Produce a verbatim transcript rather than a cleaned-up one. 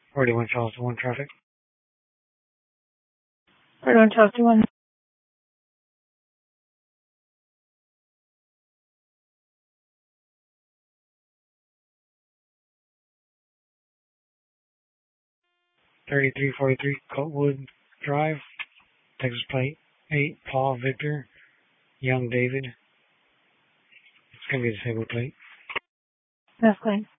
forty-one Charleston one traffic. forty-one Charleston one. thirty-three forty-three Coltwood Drive, Texas plate eight, Paul Victor, Young David. It's going to be a disabled plate. That's clean.